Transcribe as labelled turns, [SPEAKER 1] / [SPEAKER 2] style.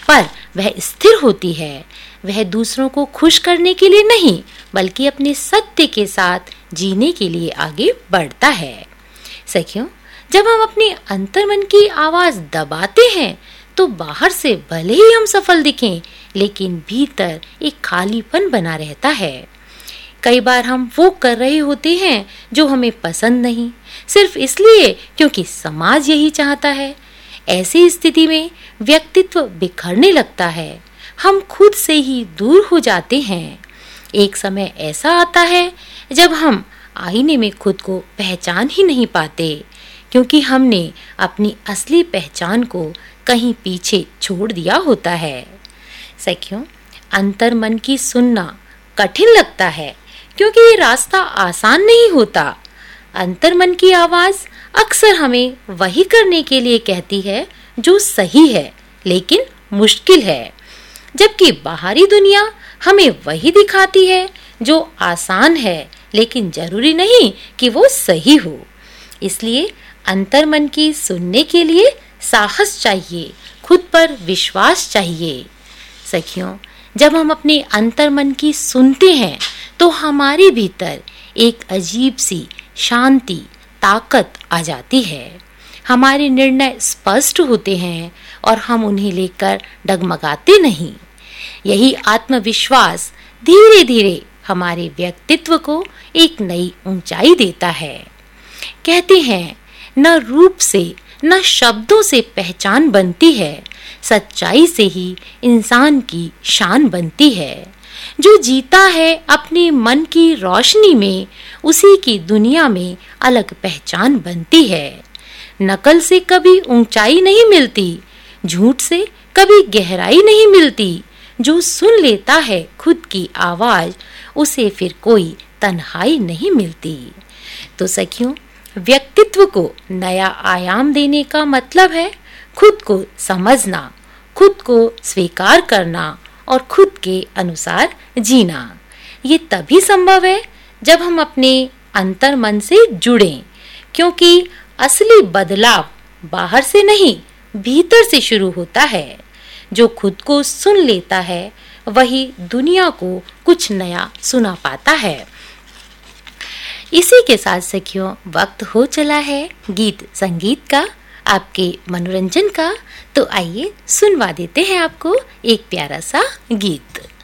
[SPEAKER 1] पर वह स्थिर होती है। वह दूसरों को खुश करने के लिए नहीं, बल्कि अपने सत्य के साथ जीने के लिए आगे बढ़ता है। सखियों, जब हम अपने अंतर्मन की आवाज दबाते हैं तो बाहर से भले ही हम सफल दिखें, लेकिन भीतर एक खालीपन बना रहता है। कई बार हम वो कर रहे होते हैं जो हमें पसंद नहीं, सिर्फ इसलिए क्योंकि समाज यही चाहता है। ऐसी स्थिति में व्यक्तित्व बिखरने लगता है, हम खुद से ही दूर हो जाते हैं। एक समय ऐसा आता है जब हम आईने में खुद को पहचान ही नहीं पाते, क्योंकि हमने अपनी असली पहचान को कहीं पीछे छोड़ दिया होता है। सखियों, अंतर्मन की सुनना कठिन लगता है, क्योंकि ये रास्ता आसान नहीं होता। अंतर्मन की आवाज अक्सर हमें वही करने के लिए कहती है जो सही है, लेकिन मुश्किल है, जबकि बाहरी दुनिया हमें वही दिखाती है जो आसान है, लेकिन जरूरी नहीं कि वो सही हो। इसलिए अंतर्मन की सुनने के लिए साहस चाहिए, खुद पर विश्वास चाहिए। सखियों, जब हम अपने अंतर्मन की सुनते हैं तो हमारे भीतर एक अजीब सी शांति, ताकत आ जाती है। हमारे निर्णय स्पष्ट होते हैं और हम उन्हें लेकर डगमगाते नहीं। यही आत्मविश्वास धीरे धीरे हमारे व्यक्तित्व को एक नई ऊंचाई देता है। कहते हैं, न रूप से न शब्दों से पहचान बनती है, सच्चाई से ही इंसान की शान बनती है। जो जीता है अपने मन की रोशनी में, उसी की दुनिया में अलग पहचान बनती है। नकल से कभी ऊंचाई नहीं मिलती, झूठ से कभी गहराई नहीं मिलती। जो सुन लेता है खुद की आवाज, उसे फिर कोई तन्हाई नहीं मिलती। तो सखियों, व्यक्तित्व को नया आयाम देने का मतलब है खुद को समझना, खुद को स्वीकार करना और खुद के अनुसार जीना। ये तभी संभव है जब हम अपने अंतर्मन से जुड़ें, क्योंकि असली बदलाव बाहर से नहीं, भीतर से शुरू होता है। जो खुद को सुन लेता है वही दुनिया को कुछ नया सुना पाता है। इसी के साथ सखियों, वक्त हो चला है गीत संगीत का, आपके मनोरंजन का। तो आइए सुनवा देते हैं आपको एक प्यारा सा गीत।